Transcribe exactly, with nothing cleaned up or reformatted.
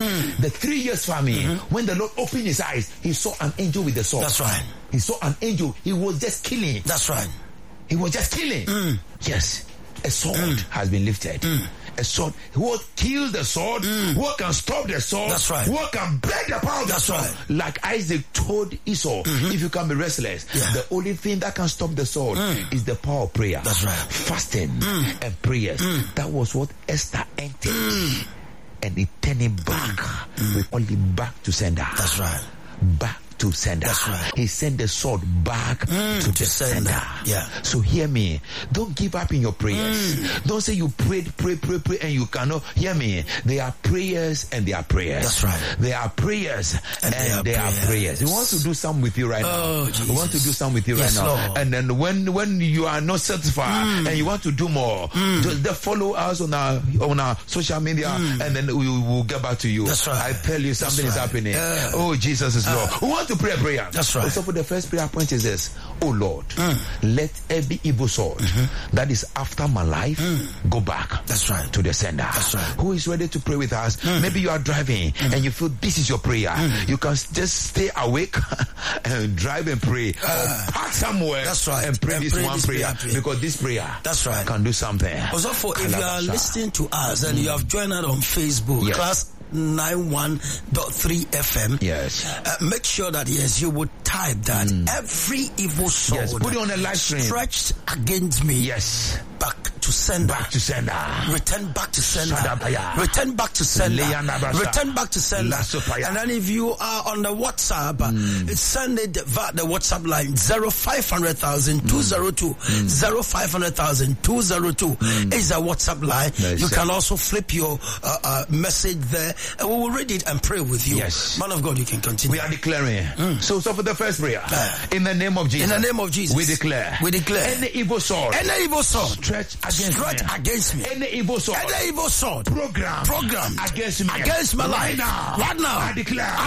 Mm. The three years famine, mm-hmm. when the Lord opened his eyes, he saw an angel with a sword. That's right. He saw an angel. He was just killing. That's right. He was just killing. Mm. Yes. A sword mm. has been lifted. Mm. A sword. What kills the sword? Mm. What can stop the sword? That's right. What can break the power of the That's sword? right. Like Isaac told Esau, mm-hmm. if you can be restless, yeah. the only thing that can stop the sword mm. is the power of prayer. That's right. Fasting mm. and prayers. Mm. That was what Esther entered. Mm. And he turned him back. Mm. With only back to sender. That's right. Back to sender. That's right. He sent the sword back mm, to, to the sender. sender. Yeah. So hear me. Don't give up in your prayers. Mm. Don't say you prayed, pray, pray, pray, and you cannot. Hear me. There are prayers and there are prayers. That's right. There are prayers and, and there, are, there prayers. are prayers. We want to do some with you right oh, now. Jesus. We want to do some with you yes, right now. Lord. And then when when you are not satisfied mm. and you want to do more, mm. just, just follow us on our on our social media, mm. and then we will get back to you. That's right. I tell you something That's is right. happening. Yeah. Oh, Jesus is Lord. Uh, we want to pray a prayer. That's right. So for the first prayer point is this: oh Lord, mm. let every evil sword mm-hmm. that is after my life mm. go back. That's right. To the sender. That's right. Who is ready to pray with us? Mm. Maybe you are driving mm. and you feel this is your prayer. Mm. You can just stay awake and drive and pray, uh, or park somewhere. That's right. And pray and this pray one this prayer, prayer because this prayer. That's right. Can do something. Also, for if you are listening to us and mm. you have joined us on Facebook, yes. class ninety-one point three F M. Yes. Uh, make sure that yes, you would type that mm. every evil sword yes. Put it on the live stream. Stretched against me. Yes. Back to sender. Back to sender. Return back to sender. Shadabaya. Return back to sender. Return back to sender. Lasopaya. And then if you are on the WhatsApp, mm. send it via the WhatsApp line zero five hundred thousand two zero two zero five hundred thousand two zero two is a WhatsApp line. Nice. You can also flip your uh, uh, message there, and we will read it and pray with you. Yes. Man of God, you can continue. We are declaring. Mm. So, so for the first prayer, uh, in the name of Jesus. In the name of Jesus. We declare. We declare. Any evil sword. Any evil sword. Stretch against Stretch me. against me. Any evil sword. Any evil sword. Program. Program. Against me. Against my life. Right now. Right now. I declare.